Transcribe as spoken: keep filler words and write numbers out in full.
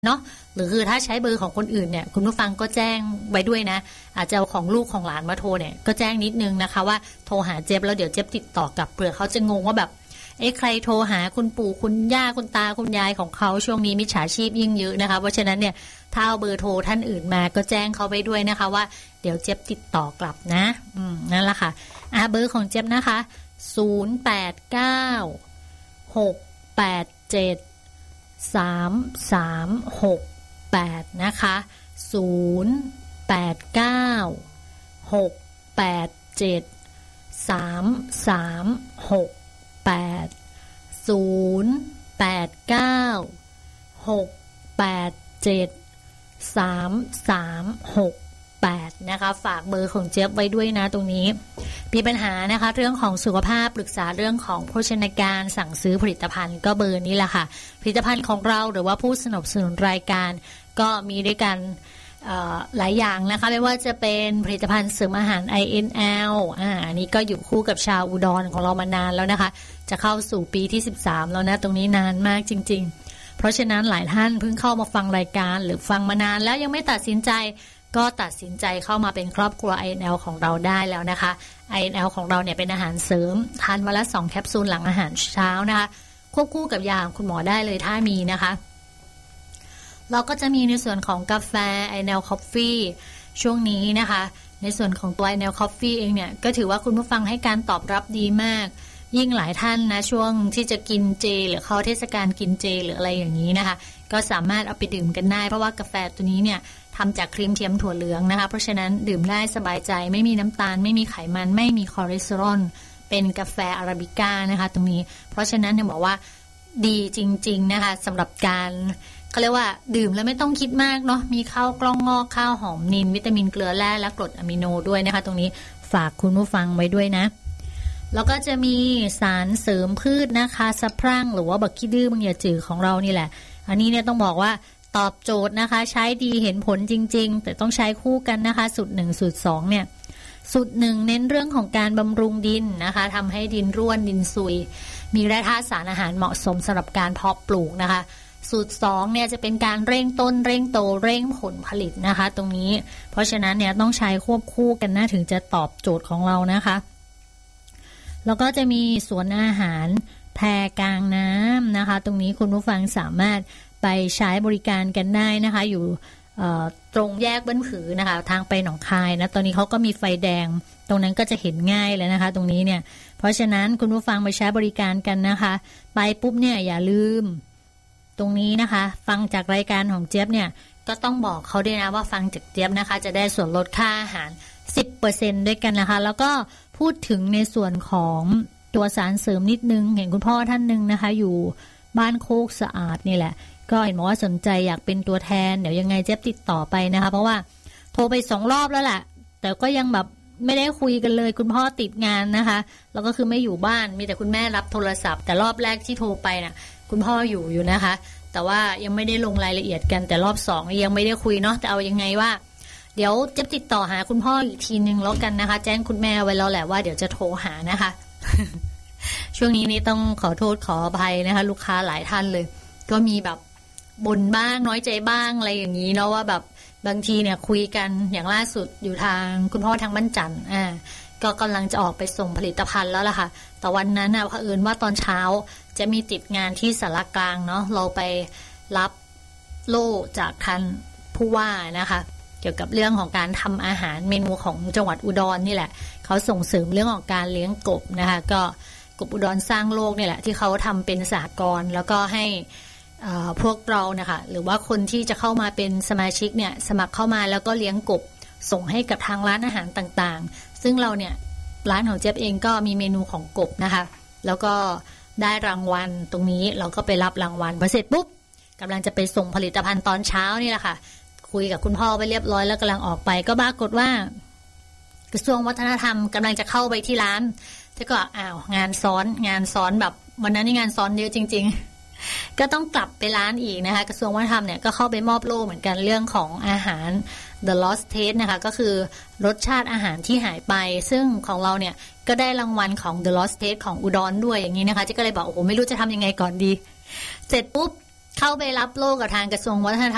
เนาะหรือคือถ้าใช้เบอร์ของคนอื่นเนี่ยคุณผู้ฟังก็แจ้งไว้ด้วยนะอาจจะเอาของลูกของหลานมาโทรเนี่ยก็แจ้งนิดนึงนะคะว่าโทรหาเจี๊ยบแล้วเดี๋ยวเจี๊ยบติดต่อกลับเผื่อเขาจะงงว่าแบบเอ๊ะใครโทรหาคุณปู่คุณย่าคุณตาคุณยายของเขาช่วงนี้มิจฉาชีพยิ่งเยอะนะคะเพราะฉะนั้นเนี่ยถ้าเอาเบอร์โทรท่านอื่นมาก็แจ้งเขาไปด้วยนะคะว่าเดี๋ยวเจี๊ยบติดต่อกลับนะอืมนั่นแหละค่ะอ่ะเบอร์ของเจี๊ยบนะคะศูนย์ แปด เก้า หก แปด เจ็ด สาม สาม หก แปดนะคะศูนย์ แปด เก้า หก แปด เจ็ด สาม สาม หก แปดศูนย์ แปด เก้า หก แปด เจ็ด สาม สาม หก แปดนะคะฝากเบอร์ของเจี๊ยบไว้ด้วยนะตรงนี้มีปัญหานะคะเรื่องของสุขภาพปรึกษาเรื่องของโภชนาการสั่งซื้อผลิตภัณฑ์ก็เบอร์นี้แหละค่ะผลิตภัณฑ์ของเราหรือว่าผู้สนับสนุนรายการก็มีด้วยกันหลายอย่างนะคะไม่ว่าจะเป็นผลิตภัณฑ์เสริมอาหาร ไอ เอ็น แอล อ่าอันนี้ก็อยู่คู่กับชาวอุดรของเรามานานแล้วนะคะจะเข้าสู่ปีที่สิบสามแล้วนะตรงนี้นานมากจริงๆเพราะฉะนั้นหลายท่านเพิ่งเข้ามาฟังรายการหรือฟังมานานแล้วยังไม่ตัดสินใจก็ตัดสินใจเข้ามาเป็นครอบครัว ไอ เอ็น แอล ของเราได้แล้วนะคะ ไอ เอ็น แอล ของเราเนี่ยเป็นอาหารเสริมทานวันละสองแคปซูลหลังอาหารเช้านะคะควบคู่กับยาของคุณหมอได้เลยถ้ามีนะคะเราก็จะมีในส่วนของกาแฟ ไอ เอ็น แอล Coffee ช่วงนี้นะคะในส่วนของตัว ไอ เอ็น แอล Coffee เองเนี่ยก็ถือว่าคุณผู้ฟังให้การตอบรับดีมากยิ่งหลายท่านนะช่วงที่จะกินเจหรือเข้าเทศกาลกินเจหรืออะไรอย่างนี้นะคะก็สามารถเอาไปดื่มกันได้เพราะว่ากาแฟตัวนี้เนี่ยทำจากครีมเทียมถั่วเหลืองนะคะเพราะฉะนั้นดื่มได้สบายใจไม่มีน้ำตาลไม่มีไขมันไม่มีคอเลสเตอรอลเป็นกาแฟอาราบิก้านะคะตรงนี้เพราะฉะนั้นเนี่ยบอกว่าดีจริงๆนะคะสำหรับการเขาเรียกว่าดื่มแล้วไม่ต้องคิดมากเนาะมีข้าวกล้องงอกข้าวหอมนิลวิตามินเกลือแร่และกรดอะมิโนด้วยนะคะตรงนี้ฝากคุณผู้ฟังไว้ด้วยนะแล้วก็จะมีสารเสริมพืชนะคะสะพรั่งหรือว่าบักขี้ดื้อบางอย่าจืดของเรานี่แหละอันนี้เนี่ยต้องบอกว่าตอบโจทย์นะคะใช้ดีเห็นผลจริงๆแต่ต้องใช้คู่กันนะคะสูตรหนึ่งสูตรสองเนี่ยสูตรหนึ่งเน้นเรื่องของการบำรุงดินนะคะทำให้ดินร่วนดินซุยมีแร่ธาตุสารอาหารเหมาะสมสำหรับการเพาะปลูกนะคะสูตรสองเนี่ยจะเป็นการเร่งต้นเร่งโตเร่งผลผลิตนะคะตรงนี้เพราะฉะนั้นเนี่ยต้องใช้ควบคู่กันนะถึงจะตอบโจทย์ของเรานะคะแล้วก็จะมีสวนอาหารแพกลางน้ำนะคะตรงนี้คุณผู้ฟังสามารถไปใช้บริการกันได้นะคะอยู่ตรงแยกบ้านผือนะคะทางไปหนองคายนะตอนนี้เขาก็มีไฟแดงตรงนั้นก็จะเห็นง่ายเลยนะคะตรงนี้เนี่ยเพราะฉะนั้นคุณผู้ฟังไปใช้บริการกันนะคะไปปุ๊บเนี่ยอย่าลืมตรงนี้นะคะฟังจากรายการของเจี๊ยบเนี่ยก็ต้องบอกเขาด้วยนะว่าฟังจากเจี๊ยบนะคะจะได้ส่วนลดค่าอาหาร สิบเปอร์เซ็นต์ ด้วยกันนะคะแล้วก็พูดถึงในส่วนของตัวสารเสริมนิดนึงเห็นคุณพ่อท่านนึงนะคะอยู่บ้านโคกสะอาดนี่แหละก็เห็นบอกว่าสนใจอยากเป็นตัวแทนเดี๋ยวยังไงเจ๊ติดต่อไปนะคะเพราะว่าโทรไปสองรอบแล้วแหละแต่ก็ยังแบบไม่ได้คุยกันเลยคุณพ่อติดงานนะคะแล้วก็คือไม่อยู่บ้านมีแต่คุณแม่รับโทรศัพท์แต่รอบแรกที่โทรไปน่ะคุณพ่ออยู่อยู่นะคะแต่ว่ายังไม่ได้ลงรายละเอียดกันแต่รอบสองยังไม่ได้คุยเนาะแต่เอายังไงว่าเดี๋ยวเจ๊ติดต่อหาคุณพ่ออีกทีนึงแล้วกันนะคะแจ้งคุณแม่ไว้แล้วแหละว่าเดี๋ยวจะโทรหานะคะ ช่วงนี้นี่ต้องขอโทษขออภัยนะคะลูกค้าหลายท่านเลยก็มีแบบบ่นบ้างน้อยใจบ้างอะไรอย่างนี้เนาะว่าแบบบางทีเนี่ยคุยกันอย่างล่าสุดอยู่ทางคุณพ่อทางบ้านจันทร์อ่าก็กำลังจะออกไปส่งผลิตภัณฑ์แล้วล่ะค่ะแต่วันนั้นน่ะเผอิญว่าตอนเช้าจะมีติดงานที่สารกลางเนาะเราไปรับโล่จากท่านผู้ว่านะคะเกี่ยวกับเรื่องของการทำอาหารเมนูของจังหวัดอุดรนี่แหละเขาส่งเสริมเรื่องของการเลี้ยงกบนะคะก็กบอุดรสร้างโลกนี่แหละที่เขาทำเป็นสหกรณ์แล้วก็ให้พวกเรานะคะหรือว่าคนที่จะเข้ามาเป็นสมาชิกเนี่ยสมัครเข้ามาแล้วก็เลี้ยงกบส่งให้กับทางร้านอาหารต่างๆซึ่งเราเนี่ยร้านของเจ๊เองก็มีเมนูของกบนะคะแล้วก็ได้รางวัลตรงนี้เราก็ไปรับรางวัลพอเสร็จปุ๊บกำลังจะไปส่งผลิตภัณฑ์ตอนเช้านี่แหละค่ะคุยกับคุณพ่อไปเรียบร้อยแล้วกำลังออกไปก็ปรากฏว่ากระทรวงวัฒนธรรมกำลังจะเข้าไปที่ร้านแต่ก็อ้าวงานซ้อนงานซ้อนแบบวันนั้นนี่งานซ้อนเยอะจริงๆก็ต้องกลับไปร้านอีกนะคะกระทรวงวัฒนธรรมเนี่ยก็เข้าไปมอบโล่เหมือนกันเรื่องของอาหาร The Lost Taste นะคะก็คือรสชาติอาหารที่หายไปซึ่งของเราเนี่ยก็ได้รางวัลของ The Lost Taste ของอุดรด้วยอย่างนี้นะคะที่ก็เลยบอกโอ้โหไม่รู้จะทำยังไงก่อนดีเสร็จปุ๊บเข้าไปรับโล่กับทางกระทรวงวัฒนธรรม